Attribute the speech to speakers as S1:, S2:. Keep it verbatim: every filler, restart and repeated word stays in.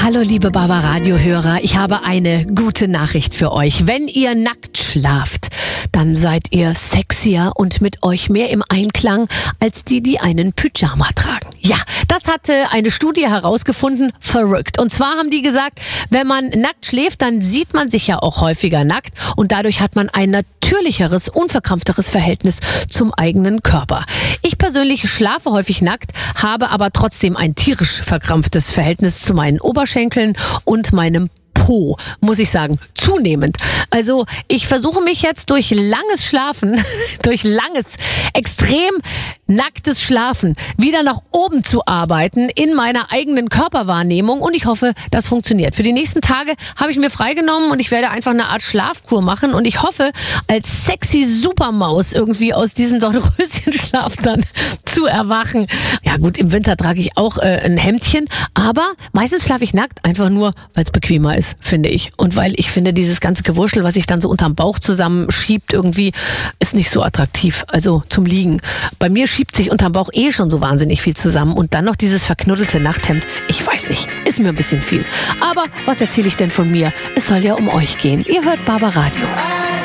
S1: Hallo liebe Barbaradio-Hörer, ich habe eine gute Nachricht für euch. Wenn ihr nackt schlaft, dann seid ihr sexier und mit euch mehr im Einklang als die, die einen Pyjama tragen. Ja, das hatte eine Studie herausgefunden, verrückt. Und zwar haben die gesagt, wenn man nackt schläft, dann sieht man sich ja auch häufiger nackt und dadurch hat man ein natürlicheres, unverkrampfteres Verhältnis zum eigenen Körper. Ich persönlich schlafe häufig nackt, habe aber trotzdem ein tierisch verkrampftes Verhältnis zu meinen Oberschenkeln und meinem Po, muss ich sagen, zunehmend. Also ich versuche mich jetzt durch langes Schlafen, durch langes, extrem nacktes Schlafen wieder nach oben zu arbeiten in meiner eigenen Körperwahrnehmung und ich hoffe, das funktioniert. Für die nächsten Tage habe ich mir freigenommen und ich werde einfach eine Art Schlafkur machen und ich hoffe, als sexy Supermaus irgendwie aus diesem Dornröschenschlaf dann zu erwachen. Ja gut, im Winter trage ich auch äh, ein Hemdchen, aber meistens schlafe ich nackt, einfach nur, weil es bequemer ist, finde ich. Und weil ich finde, dieses ganze Gewurschtel, was sich dann so unterm Bauch zusammenschiebt irgendwie, ist nicht so attraktiv, also zum Liegen. Bei mir schiebt sich unterm Bauch eh schon so wahnsinnig viel zusammen und dann noch dieses verknuddelte Nachthemd, ich weiß nicht, ist mir ein bisschen viel. Aber was erzähle ich denn von mir? Es soll ja um euch gehen. Ihr hört Barbaradio.